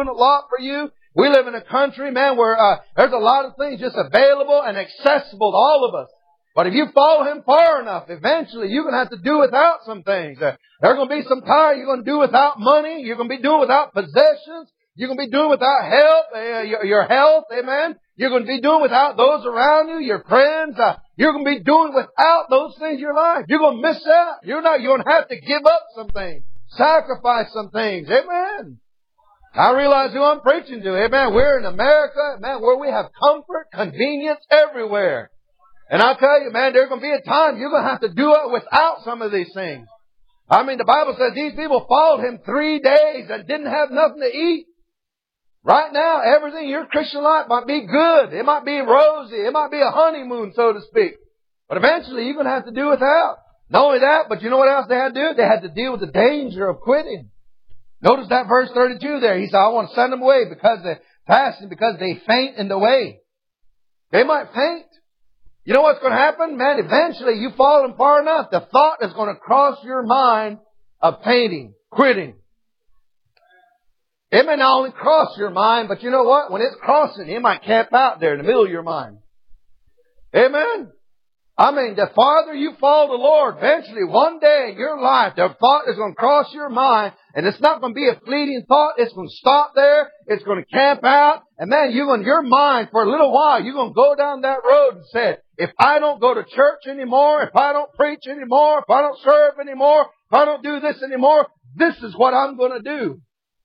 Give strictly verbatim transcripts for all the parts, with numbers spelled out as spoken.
doing a lot for you. We live in a country, man, where uh, there's a lot of things just available and accessible to all of us. But if you follow Him far enough, eventually you're going to have to do without some things. Uh, there's going to be some time you're going to do without money. You're going to be doing without possessions. You're going to be doing without help, uh, your, your health, amen. You're going to be doing without those around you, your friends. Uh, you're going to be doing without those things in your life. You're going to miss out. You're not. You're going to have to give up some things, sacrifice some things, amen. I realize who I'm preaching to, amen. We're in America, man, where we have comfort, convenience everywhere. And I'll tell you, man, there's going to be a time you're going to have to do it without some of these things. I mean, the Bible says these people followed Him three days and didn't have nothing to eat. Right now, everything in your Christian life might be good. It might be rosy. It might be a honeymoon, so to speak. But eventually, you're going to have to do without. Not only that, but you know what else they had to do? They had to deal with the danger of quitting. Notice that verse thirty-two there. He said, I want to send them away because they're fasting, because they faint in the way. They might faint. You know what's going to happen? Man, eventually you fall in far enough, the thought is going to cross your mind of fainting, quitting. It may not only cross your mind, but you know what? When it's crossing, it might camp out there in the middle of your mind. Amen? I mean, the farther you follow the Lord, eventually one day in your life, the thought is going to cross your mind, and it's not going to be a fleeting thought. It's going to stop there. It's going to camp out. And man, you're going, your mind, for a little while, you're going to go down that road and say, if I don't go to church anymore, if I don't preach anymore, if I don't serve anymore, if I don't do this anymore, this is what I'm going to do.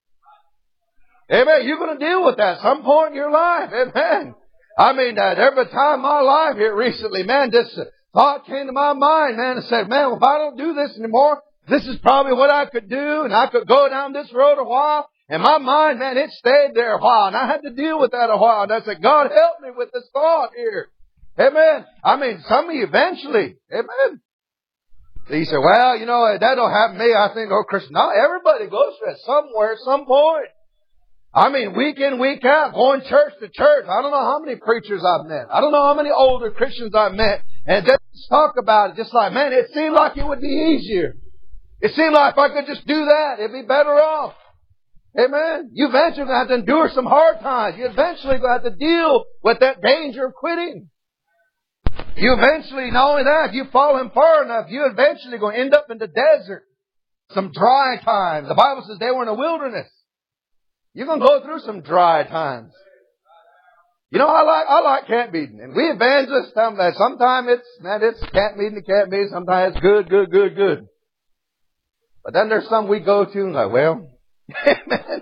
Amen. You're going to deal with that at some point in your life. Amen. I mean, uh, every time in my life here recently, man, this uh, thought came to my mind, man, and said, man, if I don't do this anymore, this is probably what I could do, and I could go down this road a while. And my mind, man, it stayed there a while, and I had to deal with that a while. And I said, God, help me with this thought here. Amen. I mean, some of you eventually, amen. So you say, well, you know, that don't happen to me. I think, oh, Christian, no, everybody goes through it somewhere, at some point. I mean, week in, week out, going church to church. I don't know how many preachers I've met. I don't know how many older Christians I've met. And just talk about it, just like, man, it seemed like it would be easier. It seemed like if I could just do that, it'd be better off. Amen. You eventually going to have to endure some hard times. You eventually going to have to deal with that danger of quitting. You eventually, not only that, if you follow Him far enough, you eventually going to end up in the desert. Some dry times. The Bible says they were in a wilderness. You're going to go through some dry times. You know, I like I like camp meeting. And we evangelists, sometimes it's, man, it's camp meeting to camp meeting. Sometimes it's good, good, good, good. But then there's some we go to and like, well, amen.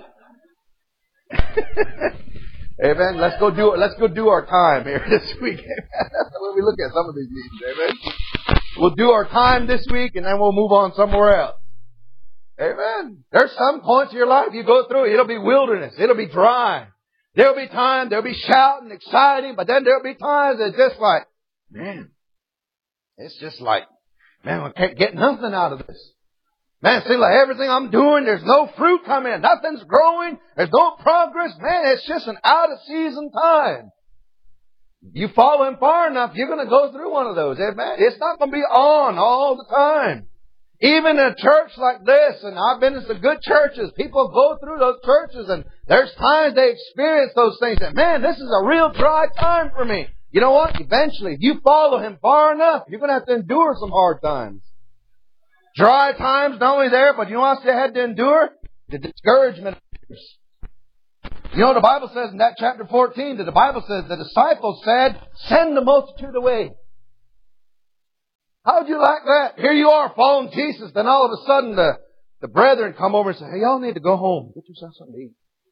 Amen. Let's go do it. Let's go do our time here this week. That's the way we look at some of these meetings. Amen. We'll do our time this week and then we'll move on somewhere else. Amen. There's some points in your life you go through, it'll be wilderness. It'll be dry. There'll be times, there'll be shouting, exciting, but then there'll be times it's just like, man, it's just like, man, I can't get nothing out of this. Man, it seems like everything I'm doing, there's no fruit coming. Nothing's growing. There's no progress. Man, it's just an out of season time. You follow Him far enough, you're going to go through one of those. Amen. It's not going to be on all the time. Even in a church like this, and I've been in some good churches, people go through those churches and there's times they experience those things that, man, this is a real dry time for me. You know what? Eventually, if you follow Him far enough, you're going to have to endure some hard times. Dry times, not only there, but you know what else they had to endure? The discouragement. You know, the Bible says in that chapter fourteen, that the Bible says the disciples said, send the multitude away. How would you like that? Here you are following Jesus, then all of a sudden the, the brethren come over and say, hey, y'all need to go home. Get yourself something to eat.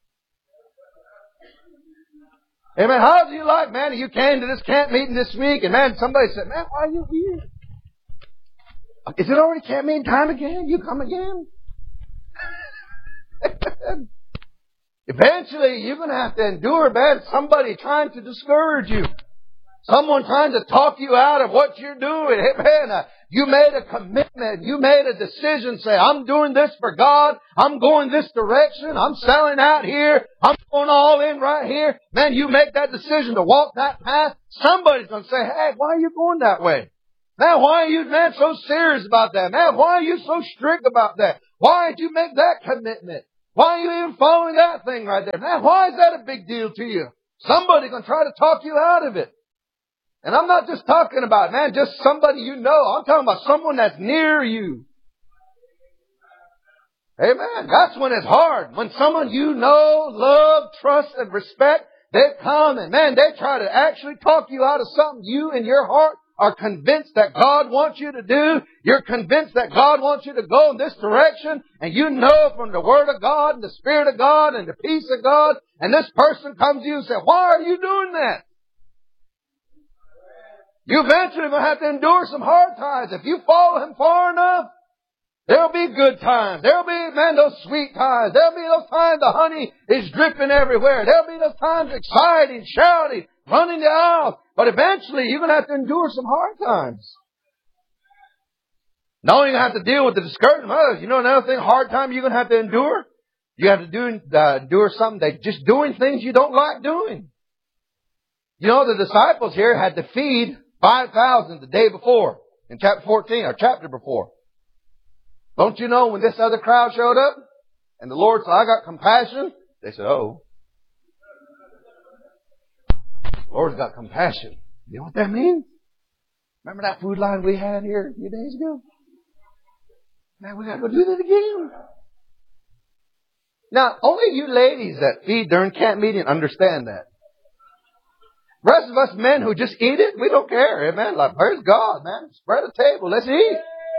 Amen. How would you like, man, you came to this camp meeting this week and man, somebody said, man, why are you here? Is it already camp meeting time again? You come again? Eventually, you're going to have to endure, man, somebody trying to discourage you. Someone trying to talk you out of what you're doing. Hey, man, uh, you made a commitment. You made a decision. Say, I'm doing this for God. I'm going this direction. I'm selling out here. I'm going all in right here. Man, you make that decision to walk that path. Somebody's going to say, hey, why are you going that way? Man, why are you, man, so serious about that? Man, why are you so strict about that? Why did you make that commitment? Why are you even following that thing right there? Man, why is that a big deal to you? Somebody's going to try to talk you out of it. And I'm not just talking about, man, just somebody you know. I'm talking about someone that's near you. Amen. That's when it's hard. When someone you know, love, trust, and respect, they come and, man, they try to actually talk you out of something you in your heart are convinced that God wants you to do. You're convinced that God wants you to go in this direction. And you know from the Word of God and the Spirit of God and the peace of God. And this person comes to you and says, why are you doing that? You eventually will have to endure some hard times. If you follow Him far enough, there'll be good times. There'll be, man, those sweet times. There'll be those times the honey is dripping everywhere. There'll be those times exciting, shouting, running the aisles. But eventually, you're going to have to endure some hard times. Not only are you going to have to deal with the discouragement of others, you know another thing, hard time you're going to have to endure? You have to do, uh, endure something that just doing things you don't like doing. You know, the disciples here had to feed five thousand the day before, in chapter fourteen, or chapter before. Don't you know when this other crowd showed up, and the Lord said, I got compassion? They said, oh. The Lord's got compassion. You know what that means? Remember that food line we had here a few days ago? Man, we got to go do that again. Now, only you ladies that feed during camp meeting understand that. The rest of us men who just eat it, we don't care. Amen. Like, praise God, man. Spread a table. Let's eat.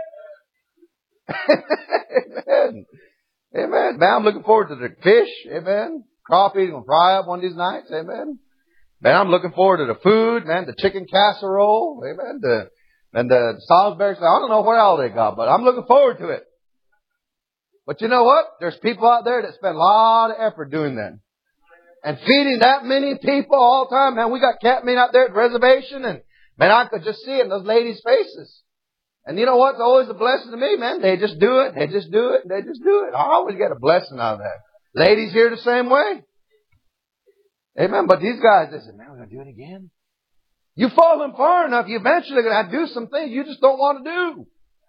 Amen. Amen. Man, I'm looking forward to the fish. Amen. Coffee going to fry up one of these nights. Amen. Man, I'm looking forward to the food. Man, the chicken casserole. Amen. The, and the Salisbury. I don't know what all they got, but I'm looking forward to it. But you know what? There's people out there that spend a lot of effort doing that. And feeding that many people all the time. Man, we got camp meeting out there at the reservation. And, man, I could just see it in those ladies' faces. And you know what's always a blessing to me, man? They just do it. They just do it. They just do it. I always get a blessing out of that. Ladies here the same way. Amen. But these guys, they said, man, we're going to do it again. You follow them far enough, you eventually going to have to do some things you just don't want to do.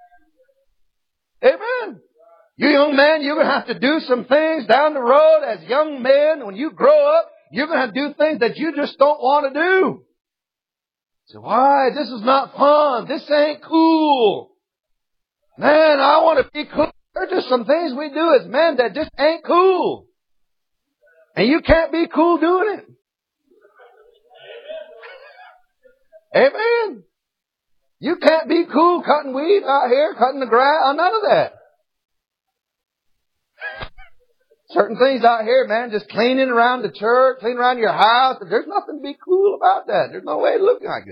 Amen. You young men, you're going to have to do some things down the road as young men. When you grow up, you're going to have to do things that you just don't want to do. So why? This is not fun. This ain't cool. Man, I want to be cool. There's just some things we do as men that just ain't cool. And you can't be cool doing it. Amen. You can't be cool cutting weeds out here, cutting the grass, none of that. Certain things out here, man, just cleaning around the church, cleaning around your house. There's nothing to be cool about that. There's no way it looks like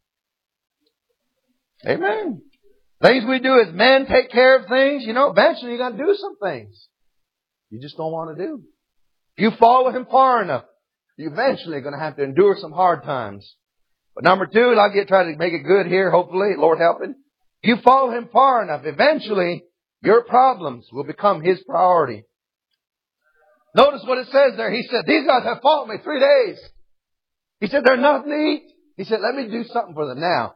it. Amen. Things we do as men, take care of things. You know, eventually you're going to do some things you just don't want to do. If you follow Him far enough, you eventually are going to have to endure some hard times. But number two, and I'll get try to make it good here, hopefully, Lord helping. If you follow Him far enough, eventually your problems will become His priority. Notice what it says there. He said, these guys have followed me three days. He said, there's nothing to eat. He said, let me do something for them now.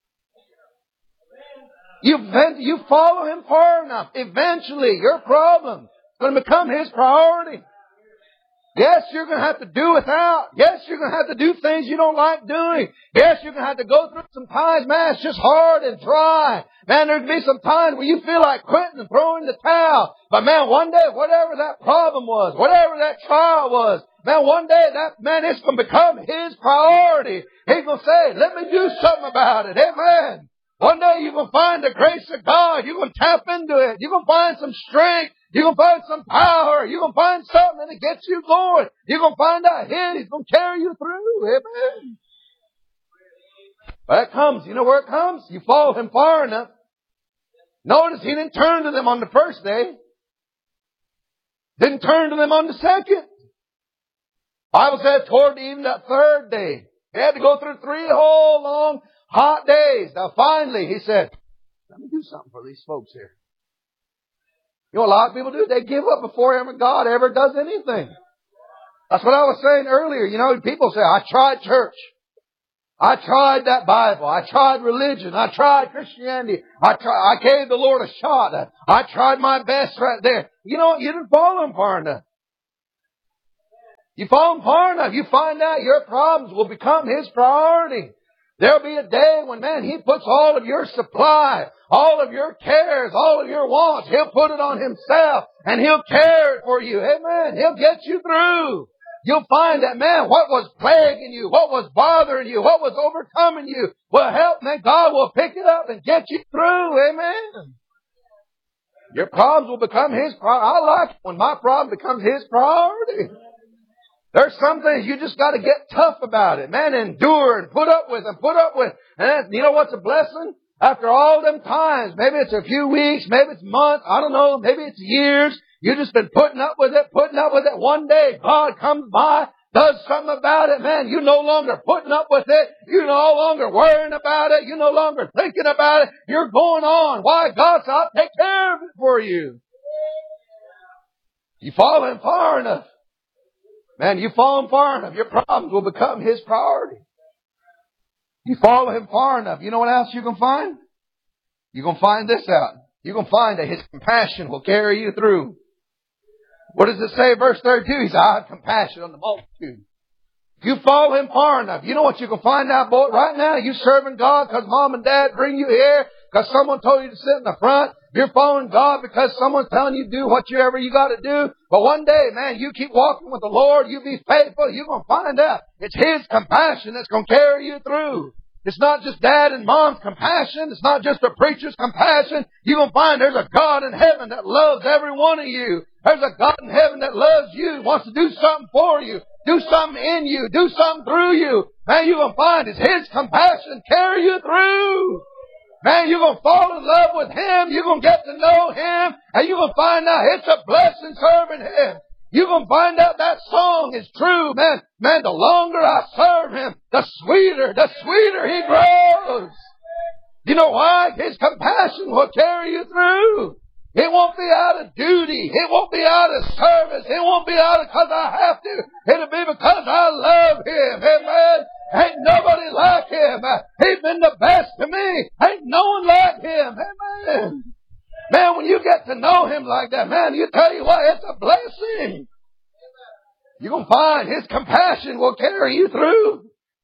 You, you follow Him far enough. Eventually, your problem is going to become His priority. Yes, you're going to have to do without. Yes, you're going to have to do things you don't like doing. Yes, you're going to have to go through some times, man, it's just hard and dry. Man, there's going to be some times where you feel like quitting and throwing the towel. But man, one day, whatever that problem was, whatever that trial was, man, one day that, man, it's going to become His priority. He's going to say, let me do something about it. Amen. One day you're going to find the grace of God. You're going to tap into it. You're going to find some strength. You're going to find some power. You're going to find something that gets you going. You're going to find that hit. He's going to carry you through. Amen. But it comes. You know where it comes? You follow Him far enough. Notice He didn't turn to them on the first day. Didn't turn to them on the second. Bible says toward the even that third day. They had to go through three whole long hot days. Now finally, He said, let me do something for these folks here. You know what a lot of people do? They give up before ever God ever does anything. That's what I was saying earlier. You know, people say, I tried church. I tried that Bible. I tried religion. I tried Christianity. I tried, I gave the Lord a shot. I tried my best right there. You know what? You didn't follow Him far enough. You follow Him far enough, you find out your problems will become His priority. There'll be a day when, man, He puts all of your supply, all of your cares, all of your wants. He'll put it on Himself and He'll care for you. Amen. He'll get you through. You'll find that, man, what was plaguing you, what was bothering you, what was overcoming you will help, man. God will pick it up and get you through. Amen. Your problems will become His priority. I like it when my problem becomes His priority. There's some things you just got to get tough about it. Man, endure and put up with and put up with. And you know what's a blessing? After all them times, maybe it's a few weeks, maybe it's months, I don't know, maybe it's years. You've just been putting up with it, putting up with it. One day God comes by, does something about it. Man, you're no longer putting up with it. You're no longer worrying about it. You're no longer thinking about it. You're going on. Why? God's out to take care of it for you. You follow Him far enough. Man, you follow Him far enough, your problems will become His priority. You follow Him far enough, you know what else you can find? You're going to find this out. You're going to find that His compassion will carry you through. What does it say, verse thirty-two? He said, I have compassion on the multitude. If you follow Him far enough, you know what you can find out, boy? Right now, you serving God because mom and dad bring you here, because someone told you to sit in the front. You're following God because someone's telling you to do whatever you got to do. But one day, man, you keep walking with the Lord. You be faithful. You're going to find out it's His compassion that's going to carry you through. It's not just dad and mom's compassion. It's not just a preacher's compassion. You're going to find there's a God in heaven that loves every one of you. There's a God in heaven that loves you, wants to do something for you, do something in you, do something through you. Man, you're going to find it's His compassion carry you through. Man, you're going to fall in love with Him. You're going to get to know Him. And you're going to find out it's a blessing serving Him. You're going to find out that song is true. Man, man, the longer I serve Him, the sweeter, the sweeter He grows. You know why? His compassion will carry you through. It won't be out of duty. It won't be out of service. It won't be out of because I have to. It'll be because I love Him. Amen. Ain't nobody like Him. He's been the best to me. Ain't no one like Him. Amen. Man, when you get to know Him like that, man, you tell you what, it's a blessing. You're going to find His compassion will carry you through.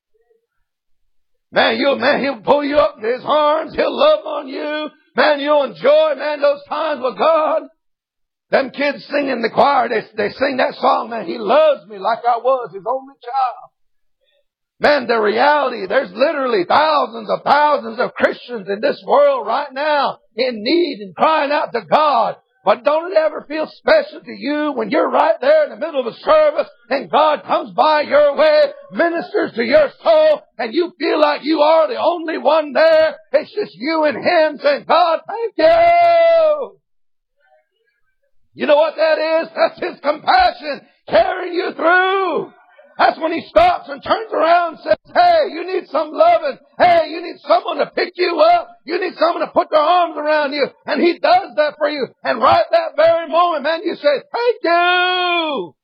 Man, you'll, man, He'll pull you up in His arms. He'll love on you. Man, you'll enjoy, man, those times with God. Them kids sing in the choir, they, they sing that song, man, He loves me like I was His only child. Man, the reality, there's literally thousands of thousands of Christians in this world right now in need and crying out to God. But don't it ever feel special to you when you're right there in the middle of a service and God comes by your way, ministers to your soul, and you feel like you are the only one there? It's just you and Him saying, God, thank you. You know what that is? That's His compassion carrying you through. That's when He stops and turns around and says, hey, you need some loving. Hey, you need someone to pick you up. You need someone to put their arms around you. And He does that for you. And right that very moment, man, you say, thank you.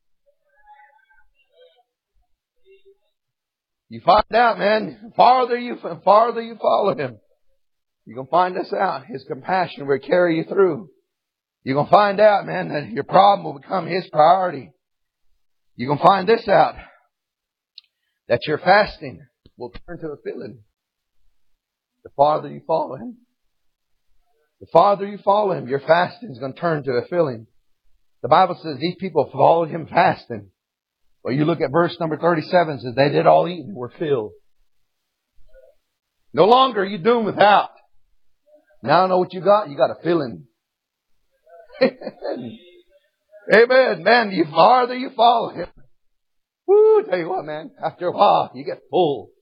You find out, man, the farther you, the farther you follow Him, you're going to find this out. His compassion will carry you through. You're going to find out, man, that your problem will become His priority. You're going to find this out. That your fasting will turn to a feeling. The farther you follow Him. The farther you follow Him, your fasting is going to turn to a feeling. The Bible says these people followed Him fasting. Well, you look at verse number thirty-seven, it says they did all eat and were filled. No longer are you doing without. Now I know what you got. You got a feeling. Amen. Man, the farther you follow Him. Woo, tell you what, man, after a while, you get full.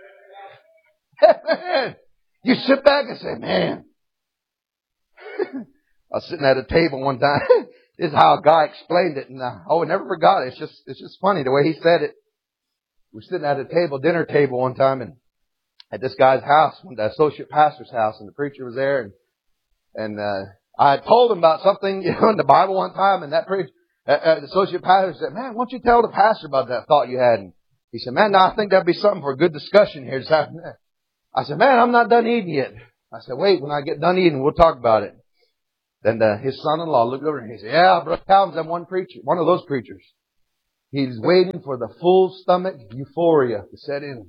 Man, you sit back and say, man. I was sitting at a table one time. This is how a guy explained it. And I oh, I never forgot it. It's just, it's just funny the way he said it. We were sitting at a table, dinner table one time, and at this guy's house, the associate pastor's house, and the preacher was there. And, and uh, I had told him about something, you know, in the Bible one time, and that preacher, Uh, uh, the associate pastor said, man, why don't you tell the pastor about that thought you had? And He said, man, now I think that'd be something for a good discussion here this afternoon. I said, man, I'm not done eating yet. I said, wait, when I get done eating, we'll talk about it. Then uh, his son-in-law looked over and he said, yeah, Brother Calvin's that one preacher, one of those preachers. He's waiting for the full stomach euphoria to set in.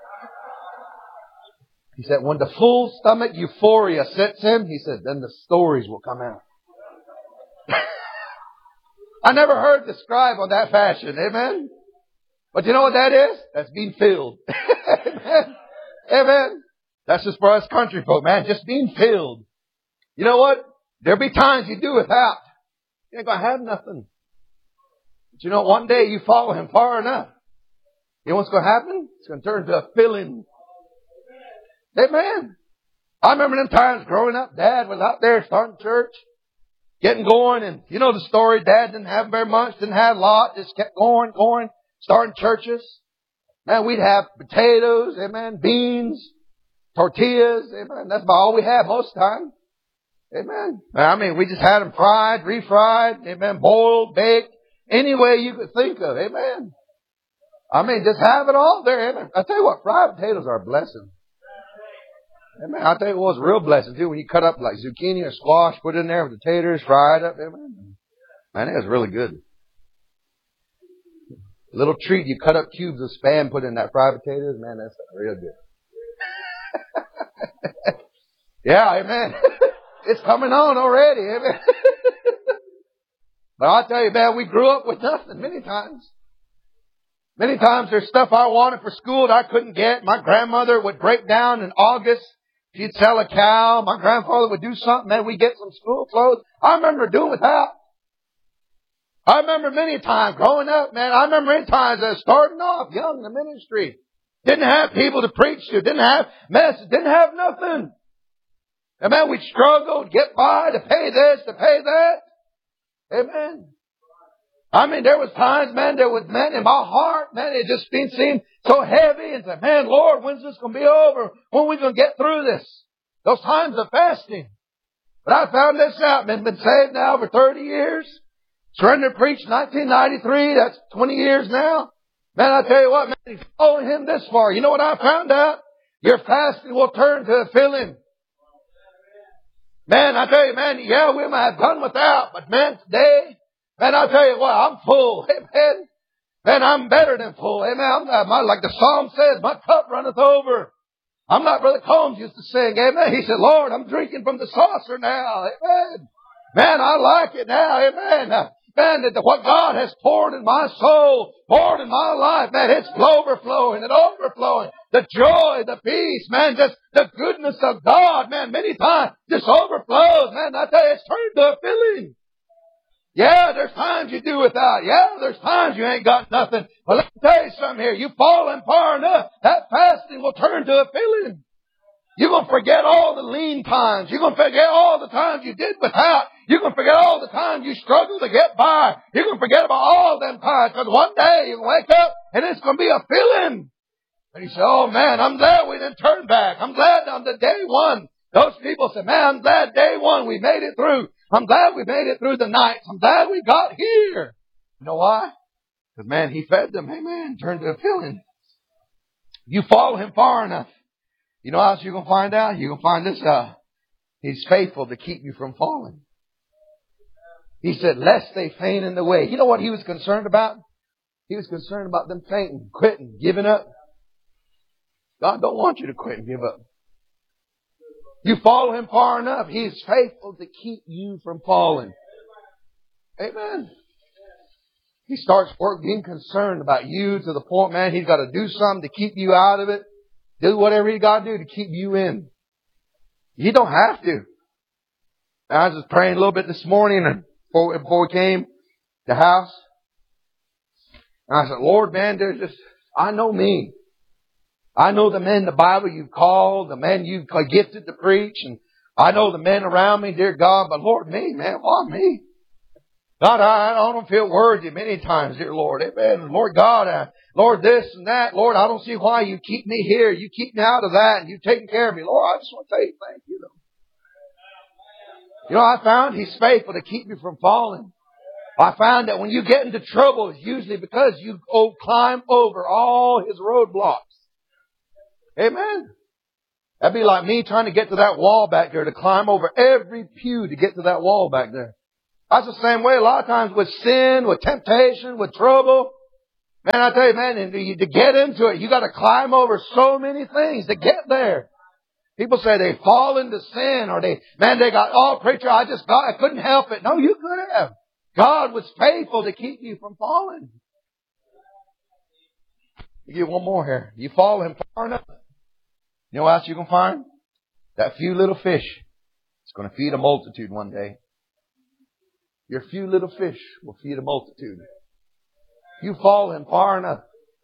He said, when the full stomach euphoria sets in, he said, then the stories will come out. I never heard described on that fashion. Amen. But you know what that is? That's being filled. Amen. Amen. That's just for us country folk, man. Just being filled. You know what? There'll be times you do without. You ain't going to have nothing. But you know, one day you follow Him far enough. You know what's going to happen? It's going to turn to a filling. Amen. I remember them times growing up, Dad was out there starting church, getting going, and you know the story, Dad didn't have very much, didn't have a lot, just kept going, going, starting churches. Man, we'd have potatoes, amen, beans, tortillas, amen. That's about all we had most of the time. Amen. I mean, we just had them fried, refried, amen, boiled, baked, any way you could think of, amen. I mean, just have it all there, amen. I tell you what, fried potatoes are a blessing. Amen. I'll tell you what was a real blessing too, when you cut up like zucchini or squash, put it in there with the taters, fried up, amen. Man, it was really good. A little treat, you cut up cubes of Spam, put in that fried potatoes, man, that's real good. Yeah, amen. It's coming on already, amen. But I'll tell you, man, we grew up with nothing many times. Many times there's stuff I wanted for school that I couldn't get. My grandmother would break down in August. She'd sell a cow. My grandfather would do something. Man, we'd get some school clothes. I remember doing without. I remember many times growing up, man. I remember many times I was starting off young in the ministry. Didn't have people to preach to. Didn't have message. Didn't have nothing. And man, we'd struggle to get by, to pay this, to pay that. Amen. I mean, there was times, man, there was, man, in my heart, man, it just seemed so heavy. And said, man, Lord, when's this going to be over? When are we going to get through this? Those times of fasting. But I found this out, man, been saved now for thirty years. Surrendered preached nineteen ninety-three. That's twenty years now. Man, I tell you what, man, he's following Him this far. You know what I found out? Your fasting will turn to a filling. Man, I tell you, man, yeah, we might have done without, but man, today, man, I'll tell you what, I'm full. Amen. Man, I'm better than full. Amen. I'm, I'm, like the Psalm says, my cup runneth over. I'm not Brother Combs used to sing. Amen. He said, Lord, I'm drinking from the saucer now. Amen. Man, I like it now. Amen. Uh, man, that what God has poured in my soul, poured in my life, man, it's overflowing and overflowing. The joy, the peace, man, just the goodness of God, man, many times just overflows. Man, I tell you, it's turned to a filling. Yeah, there's times you do without. Yeah, there's times you ain't got nothing. But let me tell you something here. You fallen far enough, that fasting will turn to a filling. You're going to forget all the lean times. You're going to forget all the times you did without. You're going to forget all the times you struggled to get by. You're going to forget about all them times. Because one day you're going to wake up and it's going to be a filling. And you say, oh man, I'm glad we didn't turn back. I'm glad on the day one. Those people say, man, I'm glad day one we made it through. I'm glad we made it through the nights. I'm glad we got here. You know why? Because man, He fed them. Amen. Turned to a filling. You follow Him far enough. You know how else you're going to find out? You're going to find this out. He's faithful to keep you from falling. He said, lest they faint in the way. You know what He was concerned about? He was concerned about them fainting, quitting, giving up. God don't want you to quit and give up. You follow Him far enough, He is faithful to keep you from falling. Amen. He starts work being concerned about you to the point, man, He's got to do something to keep you out of it. Do whatever He got to do to keep you in. You don't have to. I was just praying a little bit this morning and before, before we came to the house. And I said, Lord, man, there's just, I know me. I know the men in the Bible you've called, the men you've gifted to preach, and I know the men around me, dear God, but Lord, me, man, why me? God, I, I don't feel worthy many times, dear Lord. Amen. Lord God, I, Lord, this and that. Lord, I don't see why you keep me here. You keep me out of that, and you've taken care of me. Lord, I just want to tell you thank you, though. You know, I found He's faithful to keep me from falling. I found that when you get into trouble, it's usually because you oh, climb over all His roadblocks. Amen. That'd be like me trying to get to that wall back there, to climb over every pew to get to that wall back there. That's the same way a lot of times with sin, with temptation, with trouble. Man, I tell you, man, to get into it, you got to climb over so many things to get there. People say they fall into sin, or they, man, they got, oh, preacher, I just got, I couldn't help it. No, you could have. God was faithful to keep you from falling. I'll give you one more here. You follow Him far enough. You know what else you can find? That few little fish. It's going to feed a multitude one day. Your few little fish will feed a multitude. You follow Him far enough.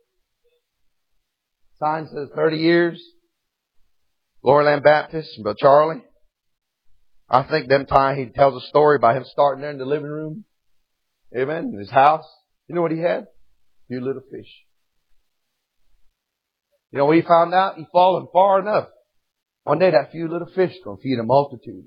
Sign says thirty years. Gloryland Baptist, Brother Charlie. I think them time he tells a story about him starting there in the living room. Amen. In his house. You know what he had? A few little fish. You know what he found out? He followed far enough. One day that few little fish is going to feed a multitude.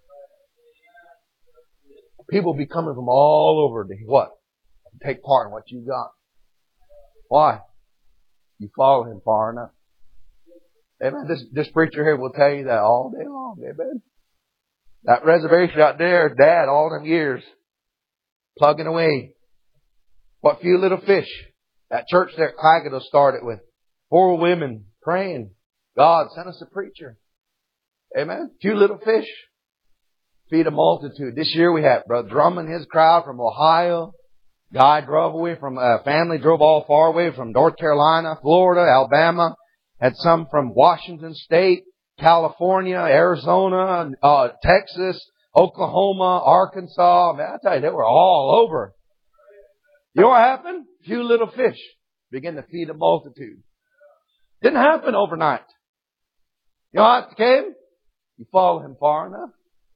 People will be coming from all over to what? Take part in what you got. Why? You follow Him far enough. Amen. This, this preacher here will tell you that all day long. Amen. That reservation out there, Dad, all them years, plugging away. What few little fish. That church there at Claggett's started with four women praying. God, send us a preacher. Amen. Few little fish. Feed a multitude. This year we had Brother Drummond, his crowd from Ohio. Guy drove away from, a family drove all far away from North Carolina, Florida, Alabama. Had some from Washington State, California, Arizona, uh, Texas, Oklahoma, Arkansas. Man, I tell you, they were all over. You know what happened? A few little fish began to feed a multitude. Didn't happen overnight. You know how it came? You follow Him far enough.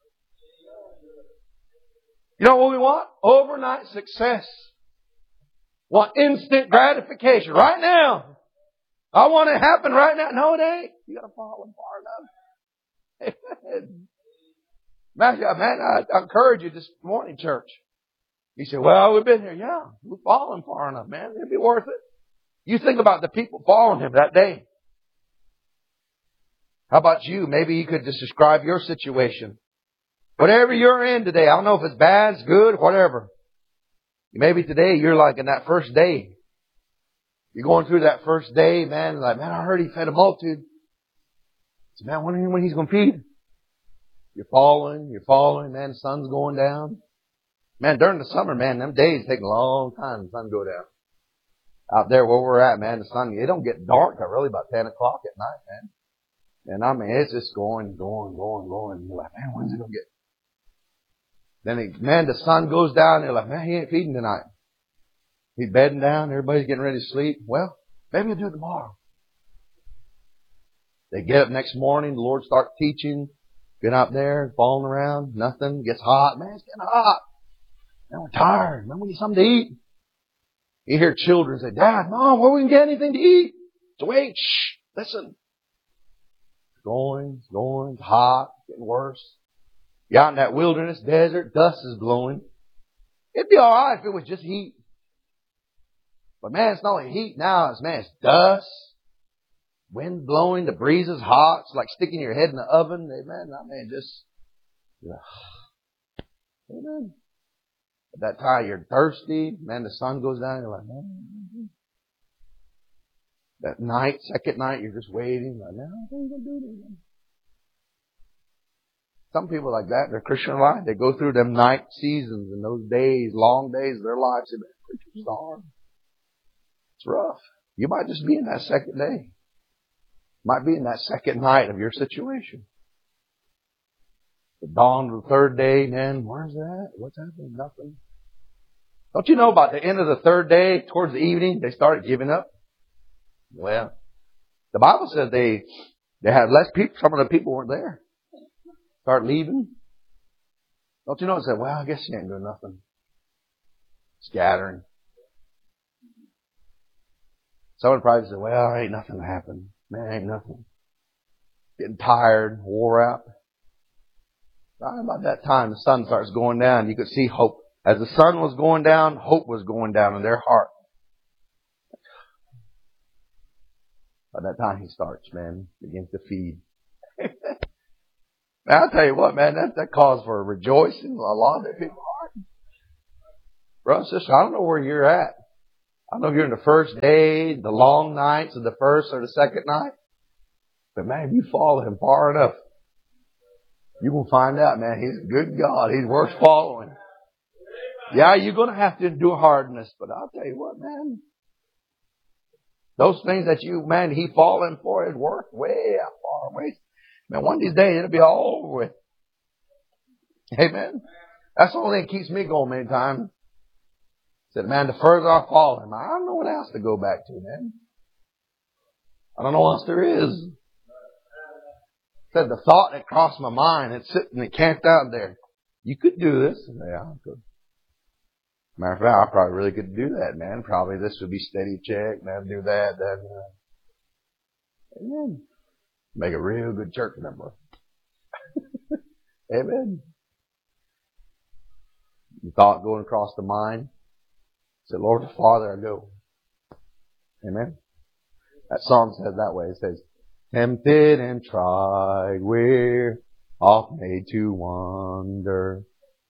You know what we want? Overnight success. Want instant gratification right now. I want it to happen right now. No, it ain't. You got to follow Him far enough. Amen. Man, I, I encourage you this morning, church. You say, well, we've been here. Yeah, we're following far enough, man. It'd be worth it. You think about the people following Him that day. How about you? Maybe you could just describe your situation. Whatever you're in today, I don't know if it's bad, it's good, whatever. Maybe today you're like in that first day. You're going through that first day, man, like, man, I heard He fed a multitude. So, man, wondering when He's going to feed. You're following, you're following, man, the sun's going down. Man, during the summer, man, them days take a long time, the sun go down. Out there where we're at, man, the sun, it don't get dark till really about ten o'clock at night, man. And I mean, it's just going, going, going, going. And you're like, man, when's it going to get? Then, it, man, the sun goes down. And you're like, man, He ain't feeding tonight. He's bedding down. Everybody's getting ready to sleep. Well, maybe He'll do it tomorrow. They get up next morning. The Lord starts teaching. Get out there, falling around. Nothing. Gets hot. Man, it's getting hot. Man, we're tired. Man, we need something to eat. You hear children say, Dad, Mom, where we can get anything to eat? So wait, shh, listen. It's going, it's going, it's hot, it's getting worse. You're out in that wilderness, desert, dust is blowing. It'd be alright if it was just heat. But man, it's not only heat now, it's man, it's dust, wind blowing, the breeze is hot, it's like sticking your head in the oven. Amen. I mean, just, yeah. Amen. At that time, you're thirsty. Man, the sun goes down. You're like, man. That night, second night, you're just waiting. Like, man, what are you going to do to them? Some people like that in their Christian life, they go through them night seasons and those days, long days of their lives. They say, preacher's starved. It's rough. You might just be in that second day. Might be in that second night of your situation. The dawn of the third day, man, where's that? What's happening? Nothing. Don't you know about the end of the third day, towards the evening, they started giving up? Well, the Bible says they they had less people. Some of the people weren't there. Start leaving. Don't you know? It said, well, I guess he ain't doing nothing. Scattering. Someone probably said, well, ain't nothing happened. Man, ain't nothing. Getting tired, wore out. Right about that time, the sun starts going down. You could see hope As the sun was going down, hope was going down in their heart. By that time he starts, man, begins to feed. Man, I'll tell you what, man, that, that calls for rejoicing a lot of their people's heart. Brother, sister, I don't know where you're at. I don't know if you're in the first day, the long nights of the first or the second night. But man, if you follow him far enough, you will find out, man, he's a good God. He's worth following. Yeah, you're going to have to endure hardness, but I'll tell you what, man. Those things that you, man, he falling for is worth way out far away. Man, one of these days it'll be all over with. Amen. That's the only thing that keeps me going many times. Said, man, the further I fall, I don't know what else to go back to, man. I don't know what else there is. Said the thought that crossed my mind, it's sitting, it camped out there. You could do this. Yeah, I could. Matter of fact, I probably really could do that, man. Probably this would be steady check, man, do that, that, uh, amen. Make a real good church member. Amen. The thought going across the mind. Said, Lord the Father, I go. Amen. That song says that way. It says, tempted and tried, we're oft made to wonder.